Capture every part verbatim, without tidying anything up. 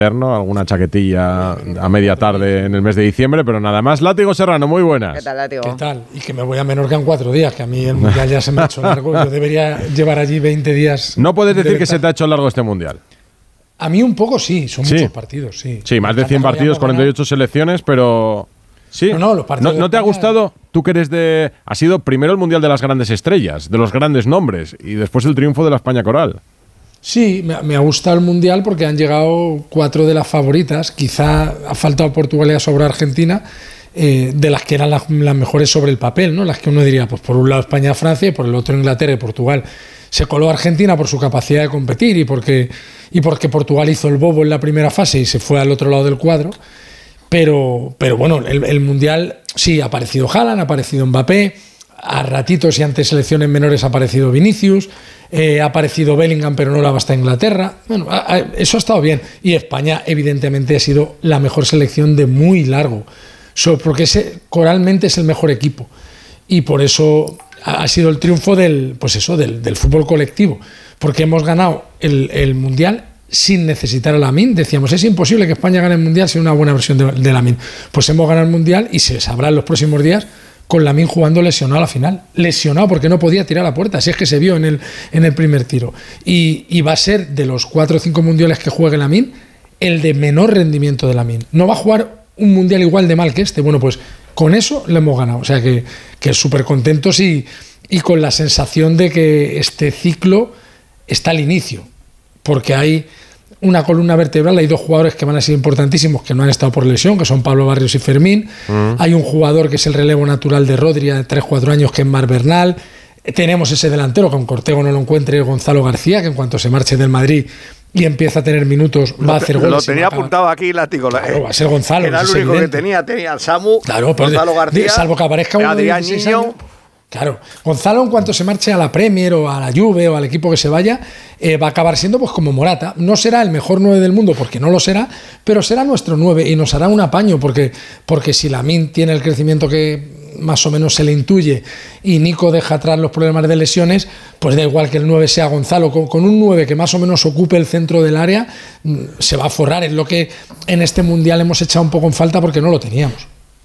alguna chaquetilla a media tarde en el mes de diciembre, pero nada más. Látigo Serrano, muy buenas. ¿Qué tal, Látigo? ¿Qué tal? Y que me voy a Menorca en cuatro días, que a mí el Mundial ya se me ha hecho largo. Yo debería llevar allí veinte días. No puedes decir de que se te ha hecho largo este Mundial. A mí un poco sí, son Sí. muchos partidos, sí. Sí, más de cien partidos, cuarenta y ocho selecciones, pero... Sí. No, no, los partidos ¿No, no te ha de España- gustado? Tú que eres de... Ha sido primero el Mundial de las grandes estrellas, de los grandes nombres, y después el triunfo de la España coral. Sí, me, me ha gustado el Mundial porque han llegado cuatro de las favoritas. Quizá ha faltado Portugal y sobre Argentina, eh, de las que eran las, las mejores sobre el papel, ¿no? Las que uno diría, pues por un lado España, Francia, y por el otro Inglaterra y Portugal. Se coló Argentina por su capacidad de competir y porque, y porque Portugal hizo el bobo en la primera fase y se fue al otro lado del cuadro. Pero, pero bueno, el, el Mundial sí, ha aparecido Haaland, ha aparecido Mbappé, a ratitos y ante selecciones menores ha aparecido Vinicius, eh, ha aparecido Bellingham, pero no la basta Inglaterra. Bueno, a, a, eso ha estado bien. Y España, evidentemente, ha sido la mejor selección de muy largo, so, porque ese, coralmente es el mejor equipo. Y por eso ha, ha sido el triunfo del, pues eso, del, del fútbol colectivo, porque hemos ganado el, el Mundial sin necesitar a Lamine. Decíamos, es imposible que España gane el Mundial sin una buena versión de, de Lamine. Pues hemos ganado el Mundial y se sabrá en los próximos días con Lamine jugando lesionado a la final. Lesionado porque no podía tirar a la puerta, si es que se vio en el, en el primer tiro. Y, y va a ser, de los cuatro o cinco mundiales que juegue Lamine, el de menor rendimiento de Lamine. No va a jugar un Mundial igual de mal que este. Bueno, pues con eso le hemos ganado. O sea que, que súper contentos y, y con la sensación de que este ciclo está al inicio. Porque hay una columna vertebral, hay dos jugadores que van a ser importantísimos, que no han estado por lesión, que son Pablo Barrios y Fermín. Mm. Hay un jugador que es el relevo natural de Rodri, de tres cuatro años, que es Marc Bernal. Tenemos ese delantero, que aunque Ortego no lo encuentre, Gonzalo García, que en cuanto se marche del Madrid y empieza a tener minutos, va lo a hacer te, goles. Lo tenía apuntado aquí, Látigo. Claro, eh, va a ser Gonzalo. Era el es único evidente. que tenía. Tenía al Samu, claro, Gonzalo García, salvo que aparezca uno Adrián de Niño. Años. Claro, Gonzalo en cuanto se marche a la Premier o a la Juve o al equipo que se vaya, eh, va a acabar siendo pues como Morata. No será el mejor nueve del mundo porque no lo será, pero será nuestro nueve y nos hará un apaño porque, porque si Lamine tiene el crecimiento que más o menos se le intuye y Nico deja atrás los problemas de lesiones, pues da igual que el nueve sea Gonzalo. Con, con un nueve que más o menos ocupe el centro del área, se va a forrar. Es lo que en este Mundial hemos echado un poco en falta porque no lo teníamos.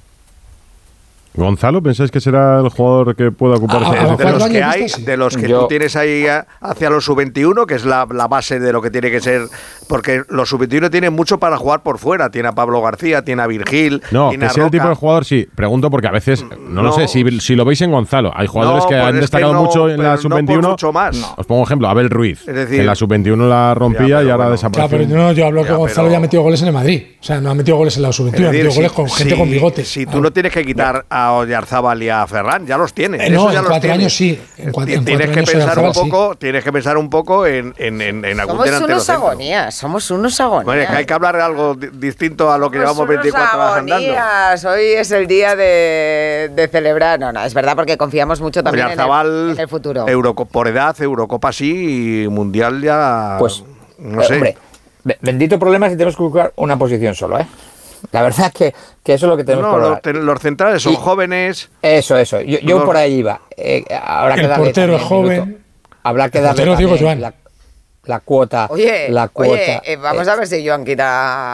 ¿Gonzalo pensáis que será el jugador que pueda ocupar Ah, ese ah, puesto? De los que años hay, vista, sí. de los que Yo- tú tienes ahí a- hacia los sub veintiuno, que es la, la base de lo que tiene que ser, porque los sub veintiuno tienen mucho para jugar por fuera. Tiene a Pablo García, tiene a Virgil, No, tiene que a sea el Roca. tipo de jugador, sí. Pregunto porque a veces, no, lo No. sé, si, si lo veis en Gonzalo, hay jugadores No, que pues han es que destacado no, mucho en pero la no sub por veintiuno. mucho más. Os pongo un ejemplo, Abel Ruiz, Es decir- que en la sub veintiuno la rompía Ya, pero y ahora bueno. desapareció. Claro, pero no, yo hablo Ya, que Gonzalo pero- ya ha metido goles en el Madrid. O sea, no ha metido goles en la sub veintiuno, ha Es decir, metido goles si- con gente si- con bigotes. Si tú Ah. no tienes que quitar a Oyarzábal y a Ferran, ya los tienes. Eh, no, Eso ya en los cuatro tienes. años sí, en cuatro- en tienes cuatro que años pensar un Oyarzábal sí. poco, tienes que pensar un poco en, en, en, en algún Somos delantero unos centro. agonías, somos unos agonías. Bueno, es que hay que hablar de algo di- distinto a lo que Somos llevamos unos veinticuatro horas andando. agonías. Hoy es el día de, de celebrar. No, no, es verdad porque confiamos mucho también en el, Oyarzábal, en el futuro. Euroco- por edad, Eurocopa sí y Mundial ya. Pues, no eh, sé. hombre, be- bendito problema si tenemos que buscar una posición solo, ¿eh? La verdad es que, que eso es lo que tenemos No, que los, hablar. te- los centrales son Y- jóvenes. Eso, eso. Yo, yo Los- por ahí iba. Eh, habrá que El darle portero también es joven. minuto. Habrá que El darle portero, digo, también Joan. la, la cuota. Oye, la cuota. oye eh, vamos eh, a ver si Joan quita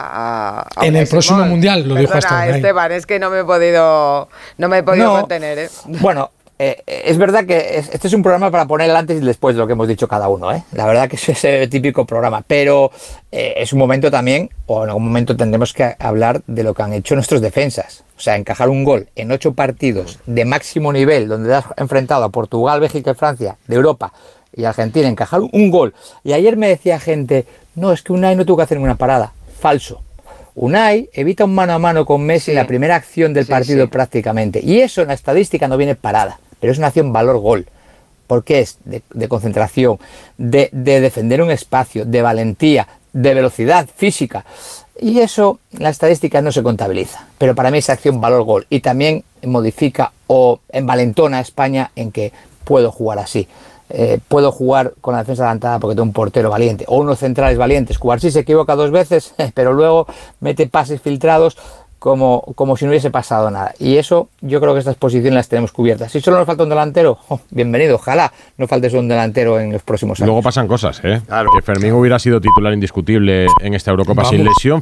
a, a En el Unai próximo Simón. Mundial, lo dijo Perdona, hasta Unai. Esteban, es que no me he podido, no me he podido No. contener, ¿eh? Bueno, eh, es verdad que es- este es un programa para poner el antes y el después de lo que hemos dicho cada uno, ¿eh? La verdad que ese es el típico programa, pero eh, es un momento también, o en algún momento tendremos que hablar de lo que han hecho nuestros defensas. O sea, encajar un gol en ocho partidos de máximo nivel, donde has enfrentado a Portugal, Bélgica y Francia de Europa y Argentina, encajar un gol. Y ayer me decía gente, no, es que Unai no tuvo que hacer ninguna parada. Falso. Unai evita un mano a mano con Messi Sí. en la primera acción del Sí, partido sí. prácticamente. Y eso en la estadística no viene parada, pero es una acción valor-gol. Porque es de, de concentración, de, de defender un espacio, de valentía, de velocidad física. Y eso en la estadística no se contabiliza. Pero para mí esa acción valor-gol. Y también modifica o envalentona a España en que puedo jugar así. Eh, puedo jugar con la defensa adelantada porque tengo un portero valiente o unos centrales valientes. Cubarsí se equivoca dos veces, pero luego mete pases filtrados. como, como si no hubiese pasado nada. Y eso, yo creo que estas posiciones las tenemos cubiertas. Si solo nos falta un delantero, oh, bienvenido, ojalá no falte solo un delantero en los próximos años. Luego pasan cosas, ¿eh? Claro. Que Fermín hubiera sido titular indiscutible en esta Eurocopa Vamos. sin lesión.